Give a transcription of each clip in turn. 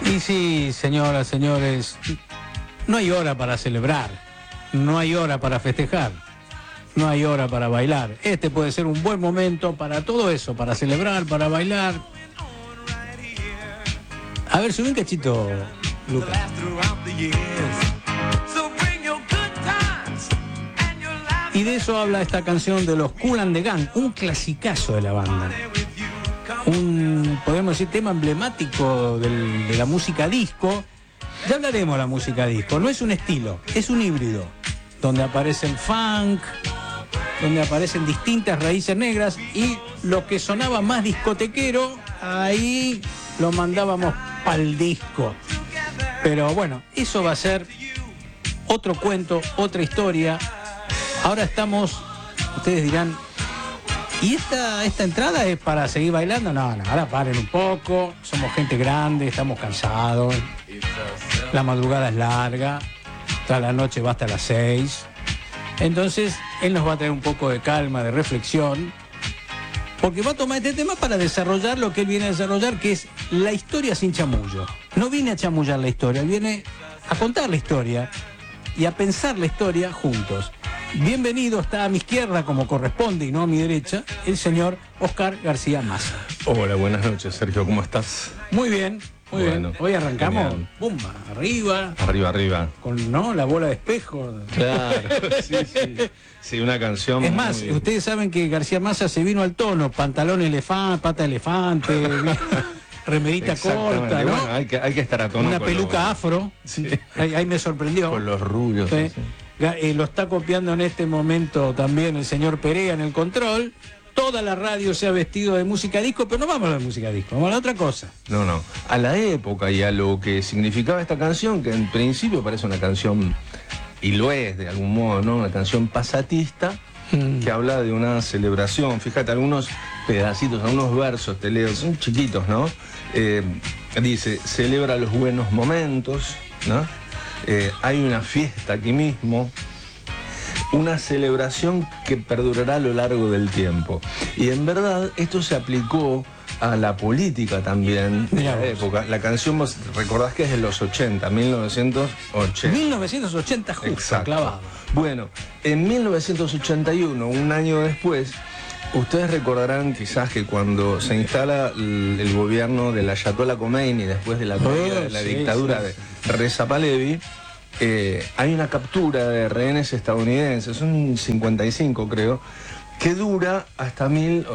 Y sí, señoras, señores, no hay hora para celebrar, no hay hora para festejar, no hay hora para bailar. Este puede ser un buen momento para todo eso, para celebrar, para bailar. A ver, sube un cachito, Lucas. Y de eso habla esta canción de los Kool and the Gang, un clasicazo de la banda. Un, podemos decir, tema emblemático de la música disco. Ya hablaremos de la música disco. No es un estilo, es un híbrido, donde aparece el funk, donde aparecen distintas raíces negras, y lo que sonaba más discotequero, ahí lo mandábamos pa'l disco. Pero bueno, eso va a ser otro cuento, otra historia. Ahora estamos, ustedes dirán, ¿y esta entrada es para seguir bailando? No, ahora paren un poco, somos gente grande, estamos cansados, la madrugada es larga, hasta la noche va hasta las 6. Entonces, él nos va a traer un poco de calma, de reflexión, porque va a tomar este tema para desarrollar lo que él viene a desarrollar, que es la historia sin chamullo. No viene a chamullar la historia, viene a contar la historia y a pensar la historia juntos. Bienvenido, está a mi izquierda, como corresponde, y no a mi derecha, el señor Oscar García Massa. Hola, buenas noches, Sergio, ¿cómo estás? Muy bien, muy bueno, bien. Hoy arrancamos, genial. ¡pumba! Arriba. Arriba. Con, ¿no?, la bola de espejo. Claro, sí. Sí, una canción. Es más, muy... ustedes saben que García Massa se vino al tono, pantalón elefante, pata elefante, remerita corta, ¿no? Bueno, hay que estar a tono. Una con peluca afro. Sí. Ahí me sorprendió. Con los rubios. Sí. Sí. Lo está copiando en este momento también el señor Perea en el control. Toda la radio se ha vestido de música disco, pero no vamos a la música disco, vamos a la otra cosa. No. A la época y a lo que significaba esta canción, que en principio parece una canción, y lo es de algún modo, ¿no? Una canción pasatista, que habla de una celebración. Fíjate, algunos pedacitos, algunos versos, te leo, son chiquitos, ¿no? Dice, celebra los buenos momentos, ¿no? Hay una fiesta aquí mismo, una celebración que perdurará a lo largo del tiempo. Y en verdad esto se aplicó a la política también de la época. La canción, vos recordás que es de los 80, 1980. 1980 justo, exacto, clavado. Bueno, en 1981, un año después, ustedes recordarán quizás que cuando se instala el gobierno del Ayatollah Khomeini, después de la caída de la dictadura de Reza Pahlavi, hay una captura de rehenes estadounidenses, son 55 creo, que dura hasta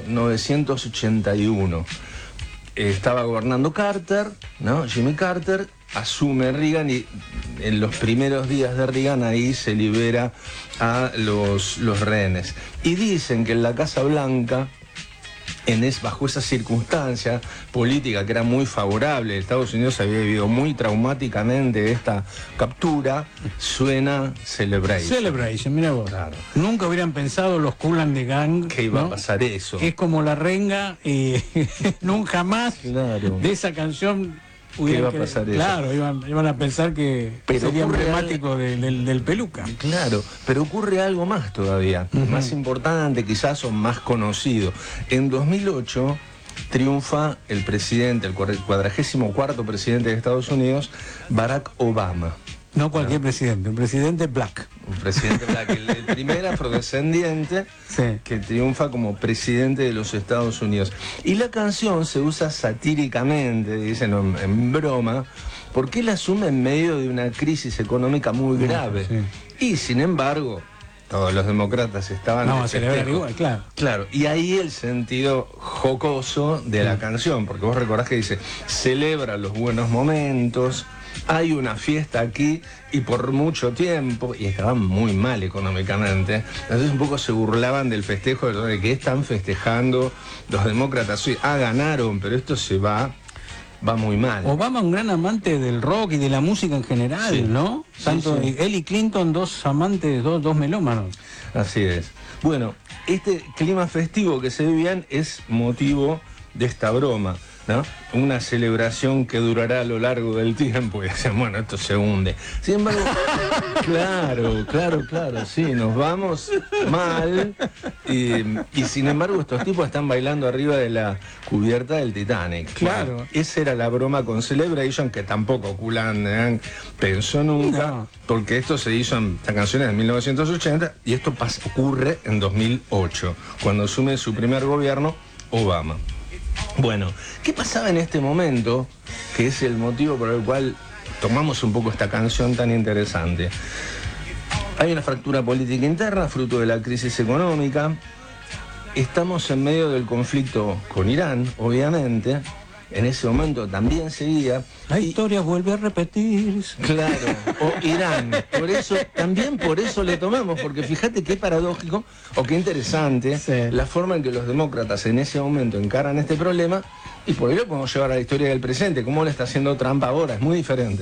1981. Estaba gobernando Carter, ¿no? Jimmy Carter, asume Reagan, y en los primeros días de Reagan ahí se libera a los rehenes. Y dicen que en la Casa Blanca, bajo esa circunstancia política que era muy favorable, Estados Unidos había vivido muy traumáticamente esta captura, suena Celebration. Celebration, mira vos. Claro. Nunca hubieran pensado los Kool and the Gang, Que iba, ¿no?, a pasar eso. Que es como la renga, nunca más, claro, de esa canción iba a pasar eso. Claro, iban a pensar que sería emblemático del peluca. Claro, pero ocurre algo más todavía, más importante quizás, o más conocido. En 2008 triunfa el presidente, el 44º presidente de Estados Unidos, Barack Obama. No cualquier presidente, un presidente black. Un presidente black, el primer afrodescendiente, sí, que triunfa como presidente de los Estados Unidos. Y la canción se usa satíricamente, dicen en broma, porque él asume en medio de una crisis económica muy grave. Sí. Y sin embargo, todos los demócratas estaban... No, a celebrar igual, claro. Claro, y ahí el sentido jocoso de la canción, porque vos recordás que dice, celebra los buenos momentos, hay una fiesta aquí, y por mucho tiempo, y estaban muy mal económicamente, entonces un poco se burlaban del festejo, de que están festejando los demócratas. Sí, ganaron, pero esto se va muy mal. Obama, un gran amante del rock y de la música en general, sí, ¿no? Tanto sí. Él y Clinton, dos amantes, dos melómanos. Así es. Bueno, este clima festivo que se vivían es motivo de esta broma. ¿no? Una celebración que durará a lo largo del tiempo y decían, bueno, esto se hunde. Sin embargo, claro, sí, nos vamos mal y sin embargo estos tipos están bailando arriba de la cubierta del Titanic. Claro. Bueno, esa era la broma con Celebration, que tampoco Kulan pensó nunca, porque esto se hizo en esta canción en 1980 y esto ocurre en 2008, cuando asume su primer gobierno Obama. Bueno, ¿qué pasaba en este momento? Que es el motivo por el cual tomamos un poco esta canción tan interesante. Hay una fractura política interna, fruto de la crisis económica. Estamos en medio del conflicto con Irán, obviamente. En ese momento también seguía. La historia vuelve a repetirse. Claro, o Irán. Por eso le tomamos, porque fíjate qué paradójico o qué interesante la forma en que los demócratas en ese momento encaran este problema, y por ello podemos llevar a la historia del presente. ¿Cómo le está haciendo Trump ahora? Es muy diferente.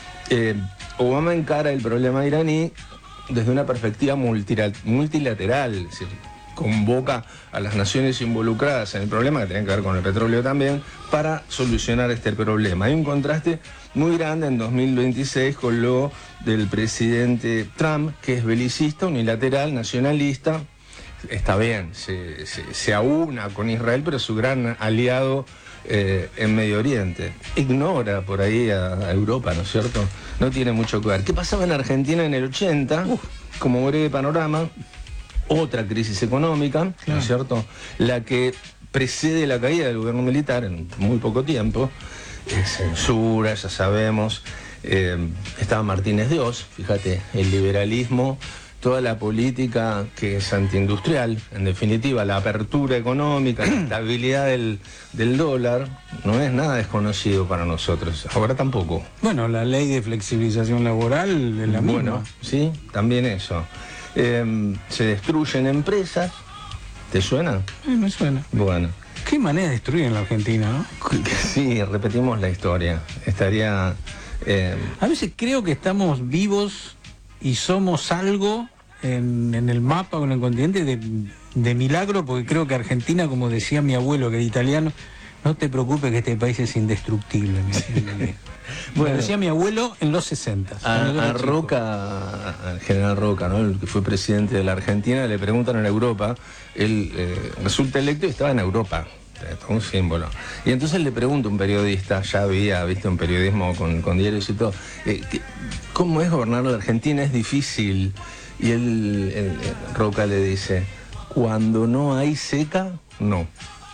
Obama encara el problema iraní desde una perspectiva multilateral, es decir, convoca a las naciones involucradas en el problema, que tiene que ver con el petróleo también, para solucionar este problema. Hay un contraste muy grande en 2026 con lo del presidente Trump, que es belicista, unilateral, nacionalista. Está bien, se aúna con Israel, pero es su gran aliado en Medio Oriente. Ignora por ahí a Europa, ¿no es cierto? No tiene mucho que ver. ¿Qué pasaba en Argentina en el 80? Como breve panorama, otra crisis económica, ¿no es cierto? La que precede la caída del gobierno militar en muy poco tiempo. Censura, ya sabemos. Estaba Martínez de Oz, fíjate, el liberalismo, toda la política que es antiindustrial, en definitiva, la apertura económica, la estabilidad del dólar, no es nada desconocido para nosotros. Ahora tampoco. Bueno, la ley de flexibilización laboral es la misma. Bueno, sí, también eso. Se destruyen empresas. ¿Te suena? Me suena. Bueno. Qué manera de destruir en la Argentina, ¿no? Sí, repetimos la historia. Estaría... A veces creo que estamos vivos y somos algo en el mapa o en el continente de milagro, porque creo que Argentina, como decía mi abuelo, que era italiano, no te preocupes que este país es indestructible. Bueno, decía mi abuelo en los 60. A Roca, al general Roca, ¿no? El que fue presidente de la Argentina, le preguntan en Europa, él resulta electo y estaba en Europa. Un símbolo. Y entonces le pregunta un periodista, ya había visto un periodismo con diarios y todo, ¿cómo es gobernar la Argentina? Es difícil. Y él, Roca le dice, cuando no hay seca, no.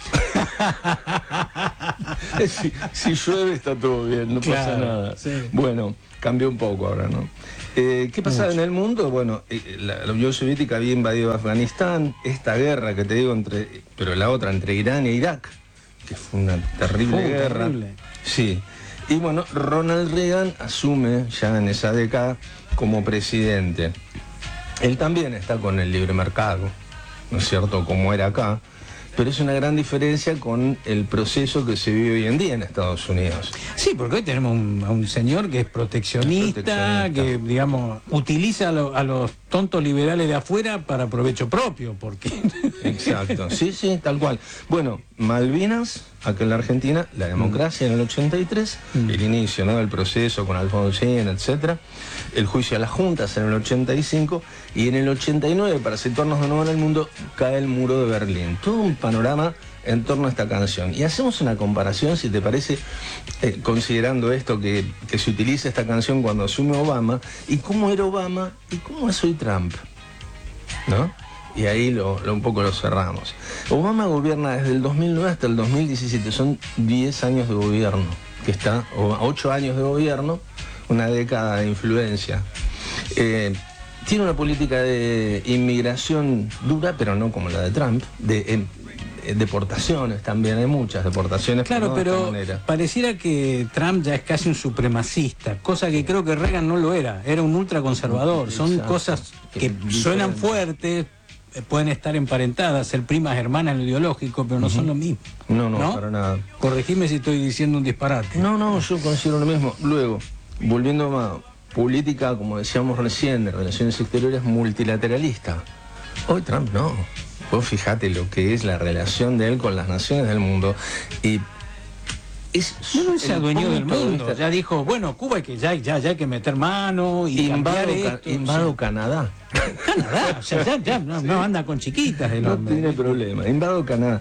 si llueve está todo bien, no pasa nada. Sí. Bueno, cambió un poco ahora, ¿no? ¿Qué pasaba en el mundo? Bueno, la Unión Soviética había invadido Afganistán, esta guerra que te digo, pero la otra entre Irán e Irak, que fue una terrible guerra. Terrible. Sí. Y bueno, Ronald Reagan asume ya en esa década como presidente. Él también está con el libre mercado, ¿no es cierto?, como era acá. Pero es una gran diferencia con el proceso que se vive hoy en día en Estados Unidos. Sí, porque hoy tenemos a un señor que es proteccionista, que, digamos, utiliza a los tontos liberales de afuera para provecho propio, porque... Exacto, sí, tal cual. Bueno, Malvinas, acá en la Argentina, la democracia en el 83, el inicio, ¿no?, del proceso con Alfonsín, etcétera, el juicio a las juntas en el 85, y en el 89, para situarnos de nuevo en el mundo, cae el muro de Berlín. Todo un panorama en torno a esta canción. Y hacemos una comparación, si te parece, considerando esto que se utiliza esta canción cuando asume Obama, y cómo era Obama y cómo es hoy Trump, ¿no? Y ahí un poco lo cerramos. Obama gobierna desde el 2009 hasta el 2017, son 10 años de gobierno, que está, o 8 años de gobierno, una década de influencia. Tiene una política de inmigración dura, pero no como la de Trump, de deportaciones también, hay muchas deportaciones. Claro, pero pareciera que Trump ya es casi un supremacista, cosa que creo que Reagan no lo era un ultraconservador. Son Exacto. Cosas que suenan fuertes, pueden estar emparentadas, ser primas hermanas en lo ideológico, pero no son lo mismo. No, para nada. Corregime si estoy diciendo un disparate. No, yo considero lo mismo. Luego, volviendo a política, como decíamos recién, de relaciones exteriores multilateralista. Hoy Trump no. Vos fijate lo que es la relación de él con las naciones del mundo. Y No se adueñó del mundo, ya dijo, bueno, Cuba ya hay que meter mano y invado Canadá. Canadá, o sea, ya no anda con chiquitas el hombre. No tiene problema, invado Canadá.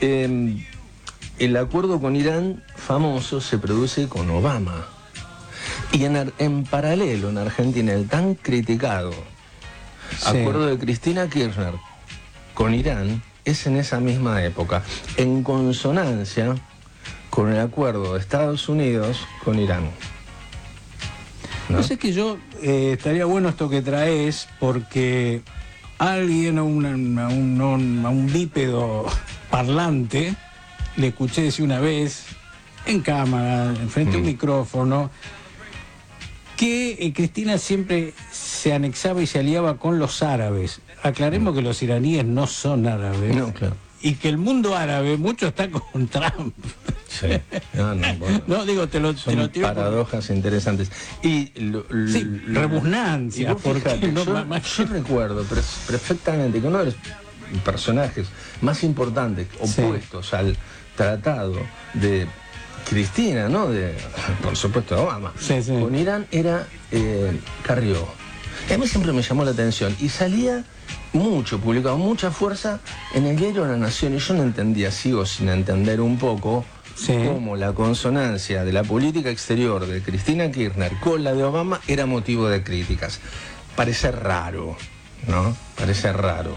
El acuerdo con Irán famoso se produce con Obama. Y en paralelo en Argentina el tan criticado acuerdo de Cristina Kirchner con Irán es en esa misma época, en consonancia con el acuerdo de Estados Unidos con Irán. No sé, que yo estaría bueno esto que traes, porque alguien, a un bípedo parlante, le escuché decir una vez, en cámara, enfrente a un micrófono, que Cristina siempre se anexaba y se aliaba con los árabes. Aclaremos que los iraníes no son árabes. No, claro. Y que el mundo árabe mucho está con Trump. Sí. Bueno. No, digo, te lo tiro. Paradojas interesantes. Y rebusnancia. Yo recuerdo perfectamente que uno de los personajes más importantes, opuestos al tratado de Cristina, ¿no? Por supuesto, de Obama, con Irán, era Carrió. A mí siempre me llamó la atención y salía mucho, publicado mucha fuerza en el diario La Nación, y yo no entendía, sigo sin entender un poco cómo la consonancia de la política exterior de Cristina Kirchner con la de Obama era motivo de críticas. Parece raro, ¿no? Parece raro.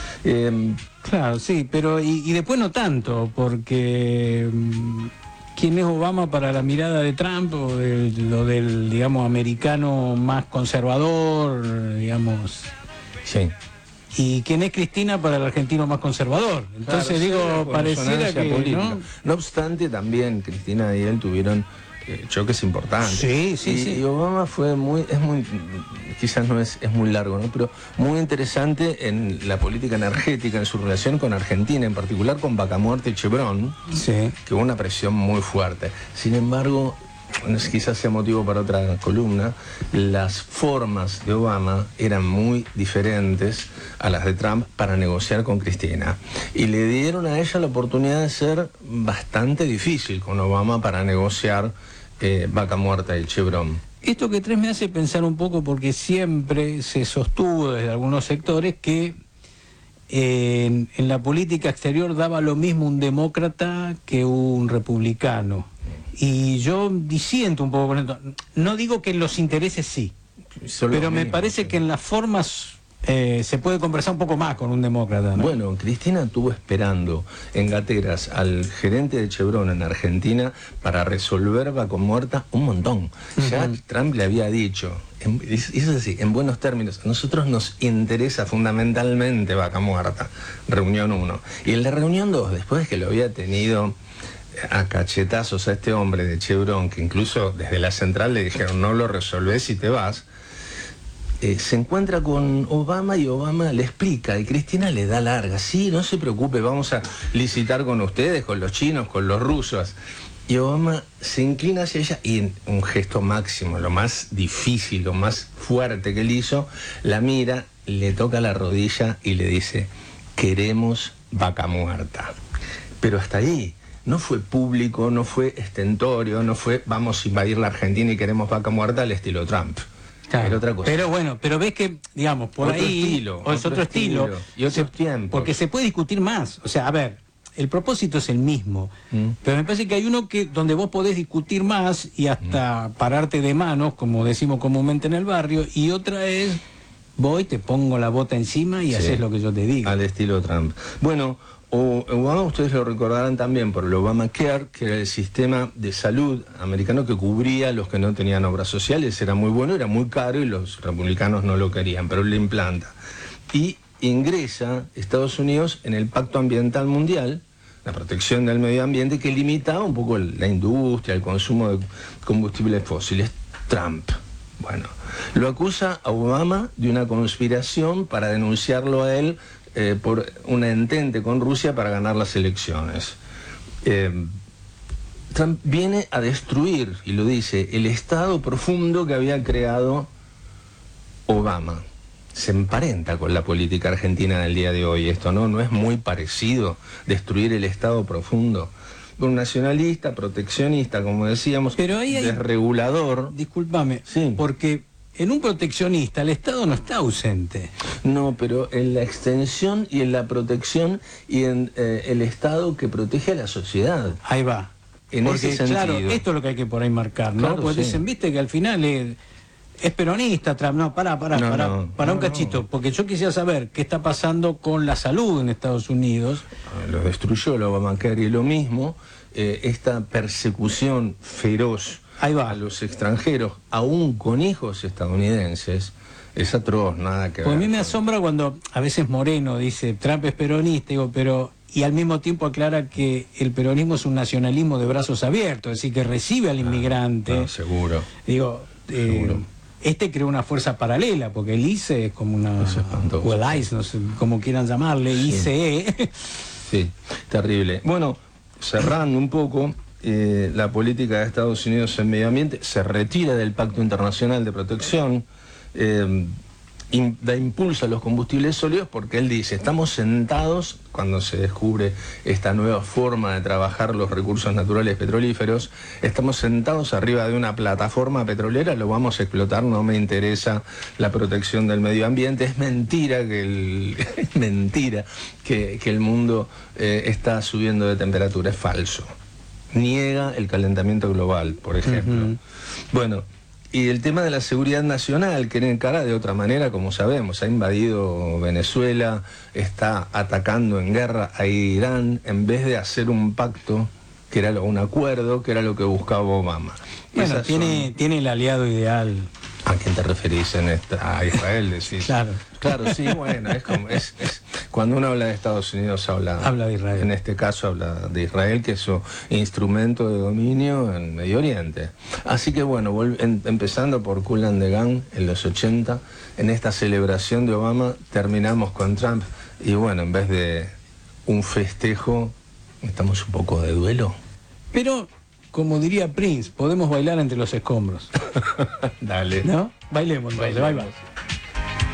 Claro, sí, pero y después no tanto, porque ¿quién es Obama para la mirada de Trump o del digamos, americano más conservador, digamos? Sí. ¿Y quién es Cristina para el argentino más conservador? Entonces, claro, pareciera que... No obstante, también Cristina y él tuvieron choques importantes. Sí. Y Obama fue quizás no es muy largo, ¿no? Pero muy interesante en la política energética, en su relación con Argentina, en particular con Vaca Muerta y Chevron, que hubo una presión muy fuerte. Sin embargo, quizás sea motivo para otra columna, las formas de Obama eran muy diferentes a las de Trump para negociar con Cristina, y le dieron a ella la oportunidad de ser bastante difícil con Obama para negociar Vaca Muerta y Chevron. Esto que traes me hace pensar un poco, porque siempre se sostuvo desde algunos sectores que en la política exterior daba lo mismo un demócrata que un republicano. Y yo disiento un poco con esto. No digo que en los intereses sí, pero me parece que en las formas se puede conversar un poco más con un demócrata, ¿no? Bueno, Cristina estuvo esperando en gateras al gerente de Chevron en Argentina para resolver Vaca Muerta un montón. Ya Trump le había dicho, es así, en buenos términos, a nosotros nos interesa fundamentalmente Vaca Muerta, reunión 1. Y en la reunión 2, después de que lo había tenido a cachetazos a este hombre de Chevron, que incluso desde la central le dijeron no lo resolvés y te vas, se encuentra con Obama y Obama le explica y Cristina le da larga. Sí, no se preocupe, vamos a licitar con ustedes, con los chinos, con los rusos. Y Obama se inclina hacia ella y en un gesto máximo, lo más difícil, lo más fuerte que él hizo, la mira, le toca la rodilla y le dice, queremos Vaca Muerta. Pero hasta ahí. No fue público, no fue estentorio, no fue vamos a invadir la Argentina y queremos Vaca Muerta al estilo Trump. Claro, era otra cosa. Pero bueno, pero ves que, digamos, por otro ahí estilo, es otro estilo y otros tiempos. Porque se puede discutir más. O sea, a ver, el propósito es el mismo, pero me parece que hay uno donde vos podés discutir más y hasta pararte de manos, como decimos comúnmente en el barrio, y otra es, voy, te pongo la bota encima y haces lo que yo te digo. Al estilo Trump. Bueno, Obama, ustedes lo recordarán también por el Obamacare, que era el sistema de salud americano que cubría a los que no tenían obras sociales. Era muy bueno, era muy caro y los republicanos no lo querían, pero él lo implanta. Y ingresa Estados Unidos en el Pacto Ambiental Mundial, la protección del medio ambiente, que limitaba un poco la industria, el consumo de combustibles fósiles. Trump, bueno, lo acusa a Obama de una conspiración para denunciarlo a él por una entente con Rusia para ganar las elecciones. Trump viene a destruir, y lo dice, el Estado profundo que había creado Obama. Se emparenta con la política argentina del día de hoy esto, ¿no? No es muy parecido destruir el Estado profundo. un nacionalista, proteccionista, como decíamos, pero ahí hay, desregulador. Discúlpame, sí, porque en un proteccionista el Estado no está ausente. No, pero en la extensión y en la protección y en el Estado que protege a la sociedad. Ahí va. En porque, ese sentido. claro, esto es lo que hay que por ahí marcar, ¿no? Claro, porque sí. dicen, viste, que al final es peronista, Trump. No, pará un cachito, porque yo quisiera saber qué está pasando con la salud en Estados Unidos. Lo destruyó el Obamacare y lo mismo, esta persecución feroz Ahí va. a los extranjeros, aún con hijos estadounidenses, es atroz, nada que ver. Pues a mí me asombra cuando a veces Moreno dice, Trump es peronista, digo, pero... Y al mismo tiempo aclara que el peronismo es un nacionalismo de brazos abiertos, es decir, que recibe al inmigrante. No, seguro. Digo, Seguro. Este creó una fuerza paralela, porque el ICE es como una... o el ICE, no sé cómo quieran llamarle, sí. ICE. Sí, terrible. Bueno, cerrando un poco, la política de Estados Unidos en medio ambiente se retira del Pacto Internacional de Protección, da impulso a los combustibles sólidos porque él dice, estamos sentados, cuando se descubre esta nueva forma de trabajar los recursos naturales petrolíferos, estamos sentados arriba de una plataforma petrolera, lo vamos a explotar, no me interesa la protección del medio ambiente, es mentira que el mundo está subiendo de temperatura, es falso. Niega el calentamiento global, por ejemplo. Bueno, y el tema de la seguridad nacional, que encara de otra manera, como sabemos, ha invadido Venezuela, está atacando en guerra a Irán, en vez de hacer un pacto, que era un acuerdo, que era lo que buscaba Obama. Bueno, tiene el aliado ideal. ¿A quién te referís a Israel? Decís. Claro, sí, bueno, es cuando uno habla de Estados Unidos habla de Israel. En este caso habla de Israel, que es su instrumento de dominio en Medio Oriente. Así que bueno, empezando por Kool and the Gang en los 80, en esta celebración de Obama terminamos con Trump y bueno, en vez de un festejo, estamos un poco de duelo. Pero, como diría Prince, podemos bailar entre los escombros. Dale. ¿No? Bailemos, bye.